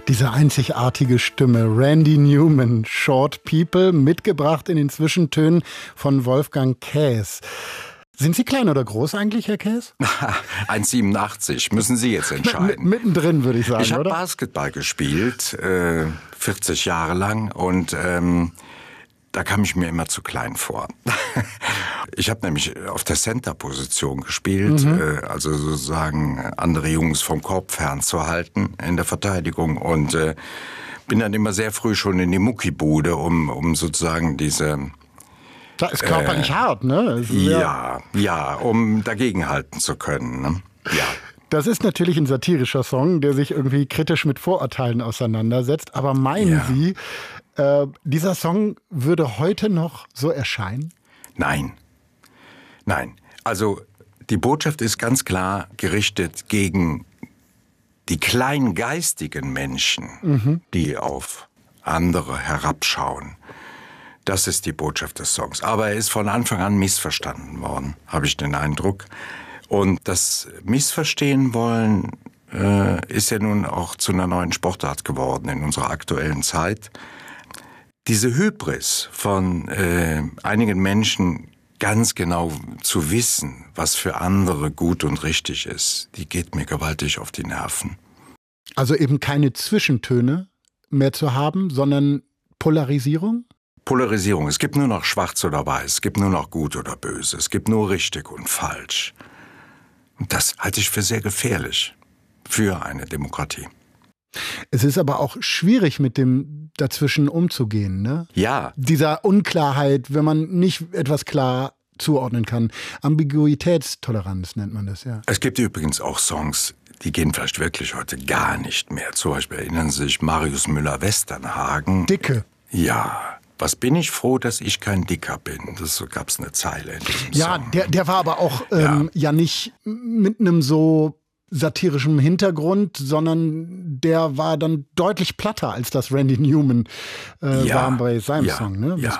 Diese einzigartige Stimme, Randy Newman, Short People, mitgebracht in den Zwischentönen von Wolfgang Käs. Sind Sie klein oder groß eigentlich, Herr Käs? 1,87, müssen Sie jetzt entscheiden. Mittendrin, würde ich sagen, ich oder? Ich habe Basketball gespielt, 40 Jahre lang, und da kam ich mir immer zu klein vor. Ich habe nämlich auf der Center-Position gespielt, also sozusagen andere Jungs vom Korb fernzuhalten in der Verteidigung, und bin dann immer sehr früh schon in die Muckibude, um sozusagen diese... Das ist körperlich hart, ne? Ja, um dagegenhalten zu können, ne? Ja. Das ist natürlich ein satirischer Song, der sich irgendwie kritisch mit Vorurteilen auseinandersetzt. Aber meinen Sie, dieser Song würde heute noch so erscheinen? Nein. Also die Botschaft ist ganz klar gerichtet gegen die kleingeistigen Menschen, die auf andere herabschauen. Das ist die Botschaft des Songs. Aber er ist von Anfang an missverstanden worden, habe ich den Eindruck. Und das Missverstehen wollen ist ja nun auch zu einer neuen Sportart geworden in unserer aktuellen Zeit. Diese Hybris von einigen Menschen, ganz genau zu wissen, was für andere gut und richtig ist, die geht mir gewaltig auf die Nerven. Also eben keine Zwischentöne mehr zu haben, sondern Polarisierung? Polarisierung. Es gibt nur noch schwarz oder weiß, es gibt nur noch gut oder böse, es gibt nur richtig und falsch. Und das halte ich für sehr gefährlich für eine Demokratie. Es ist aber auch schwierig, mit dem dazwischen umzugehen, ne? Ja. Dieser Unklarheit, wenn man nicht etwas klar zuordnen kann. Ambiguitätstoleranz nennt man das, ja. Es gibt übrigens auch Songs, die gehen vielleicht wirklich heute gar nicht mehr. Zum Beispiel erinnern Sie sich Marius Müller-Westernhagen. Dicke. Ja. Was bin ich froh, dass ich kein Dicker bin. So gab's eine Zeile in diesem Song. Ja, der war aber auch ja nicht mit einem so satirischen Hintergrund, sondern der war dann deutlich platter als das Randy Newman war bei seinem Song. Ne? Ja.